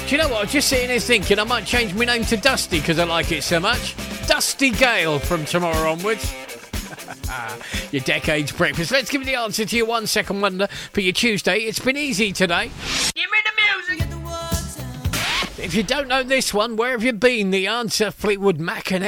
Do you know what? I was just sitting here thinking I might change my name to Dusty because I like it so much. Dusty Gale from tomorrow onwards. Your Decades Breakfast. Let's give you the answer to your 1 second wonder for your Tuesday. It's been easy today. Give me the music. If you don't know this one, where have you been? The answer, Fleetwood Mac and